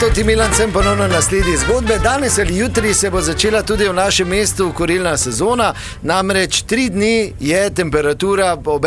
Toti Milan, sem ponovno na sledi zgodbe. Danes ali jutri se bo začela tudi v našem mestu kurilna sezona. Namreč 3 dni je temperatura ob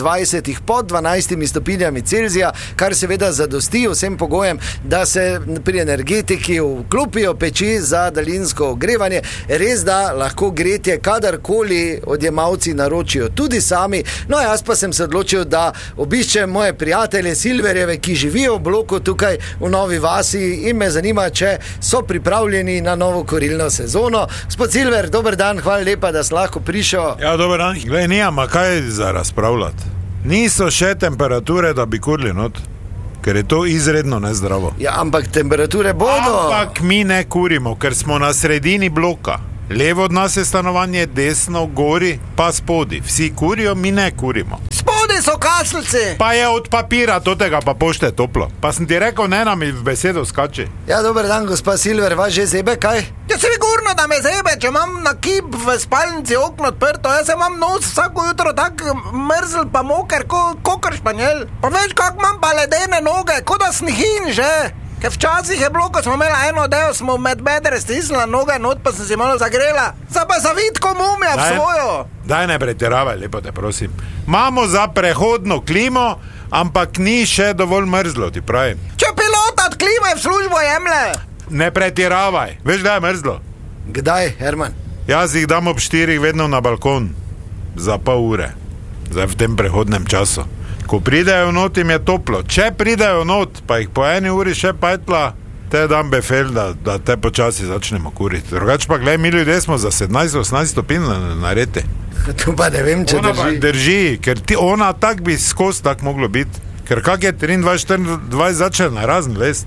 21 pod 12 stopinjami Celzija, kar seveda zadosti vsem pogojem, da se pri energetiki vklopijo peči za daljinsko ogrevanje. Res da lahko gretje kadarkoli odjemalci naročijo, tudi sami. No, jaz pa sem se odločil, da obiščem moje prijatelje Silverjeve, ki živijo v bloku tukaj v Novi Vasi, in me zanima, če so pripravljeni na novo kurilno sezono. Gospod Silver, dober dan, hvala lepa, da si lahko prišel. Ja, dober dan. Glej, nijama kaj za razpravljati. Niso še temperature, da bi kurili not, ker je to izredno nezdravo. Ja, ampak temperature bodo. Ampak mi ne kurimo, ker smo na sredini bloka. Levo od nas je stanovanje, desno, gori, pa spodi. Vsi kurijo, mi ne kurimo. Spodi so kaselci. Pa je od papira, totega pa pošte toplo. Pa sem ti rekel, ne nam v besedo skači. Ja, dober dan, gospa Silver, vas že zebe, kaj? Ja, sigurno, da me zebe, če imam na kip v spalnici okno odprto, jaz imam nos vsako jutro tak mrzl pa moker, kokr španjel. Pa veš, kak imam pa ledene noge, kot da snihin že. Ker včasih je bilo, ko smo imeli eno odejo, smo med bedre stisnila noge not, pa sem si malo zagrela. Zdaj pa zavitko mumija v svojo. Daj ne pretiravaj, lepo te prosim. Imamo za prehodno klimo, ampak ni še dovolj mrzlo, ti pravim. Če pilota od klime v službo jemle. Ne pretiravaj, veš, da je mrzlo. Kdaj, Herman? Jaz jih dam ob 4 vedno na balkon. Za pol ure. Zdaj v tem prehodnem času. Ko pridejo not, jim je toplo. Če pridejo not, pa jih po 1 uri še pajtla, te dam befel, da te počasi začnemo kuriti. Drugač pa, gled, mi ljudje smo za 17-18 stopinj na rete. Tu pa ne vem, če drži. Drži, ker ona tak bi skozi tak moglo biti. Ker kak je 23-24 začel na razen lest.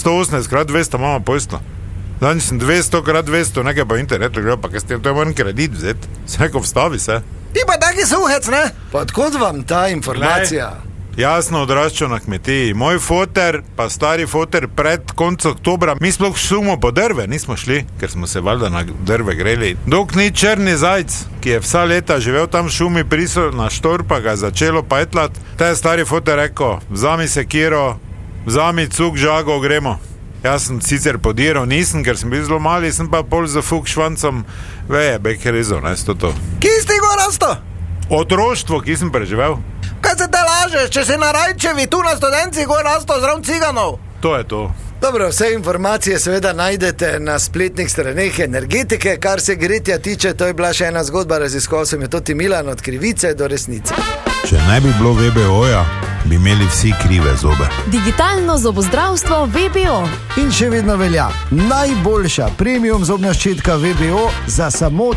180x200 mama pojstla. Danes sem 200x200, nekaj pa v internetu gledal, pa kaj ste, to je moram kredit vzeti. Se neko vstavi se. Ti pa taki suhec, ne? Pa odkot vam ta informacija? Jasno odraščal na kmetiji. Moj foter, pa stari foter pred koncu oktobra, mi sploh šumo po drve nismo šli, ker smo se valjda na drve greli. Dok ni črni zajc, ki je vsa leta živel tam v šumi, prisel na štor, pa ga je začelo pajtlat. Te stari foter rekel, vzami sekiro, vzami cuk, žago, gremo. Jaz sem sicer podiral, nisem, ker sem bil zelo mali, sem pa pol za fuk švancom veje, bekerizov, ne, to. Ki si go rasto? Otroštvo, ki sem preživel. Kaj se te lažeš, če si na Rajčevi tu na Studenci go rasto zraven ciganov? To je to. Dobro, vse informacije seveda najdete na spletnih straneh energetike, kar se gretja tiče, to je bila še ena zgodba, raziskoval sem je Toti Milan od krivice do resnice. Če ne bi bilo VBO-ja, bi imeli vsi krive zobe. Digitalno zobozdravstvo VBO. In še vedno velja, najboljša premium zobna ščetka VBO za samo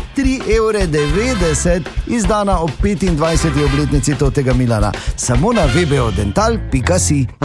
3,90 €, izdana ob 25. obletnici Totega Milana. Samo na vbodental.si.